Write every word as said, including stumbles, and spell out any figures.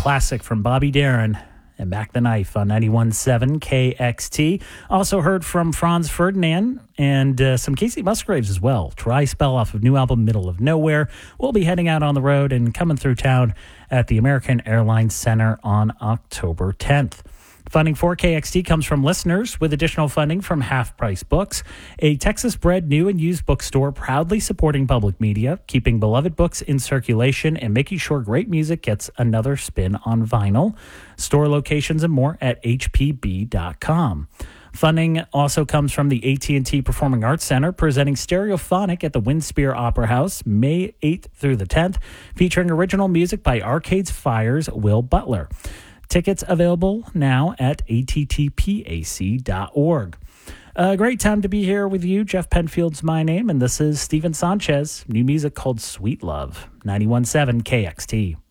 classic from Bobby Darin and Back the Knife on ninety-one point seven K X T. Also heard from Franz Ferdinand and uh, some Casey Musgraves as well. Dry Spell off of new album Middle of Nowhere. We'll be heading out on the road and coming through town at the American Airlines Center on October tenth. Funding for K X T comes from listeners with additional funding from Half Price Books, a Texas-bred new and used bookstore proudly supporting public media, keeping beloved books in circulation, and making sure great music gets another spin on vinyl. Store locations and more at H P B dot com. Funding also comes from the A T and T Performing Arts Center, presenting Stereophonic at the Windspear Opera House May eighth through the tenth, featuring original music by Arcade Fire's Will Butler. Tickets available now at A T T P A C dot org. A great time to be here with you. Jeff Penfield's my name, and this is Steven Sanchez. New music called Sweet Love, ninety-one point seven K X T.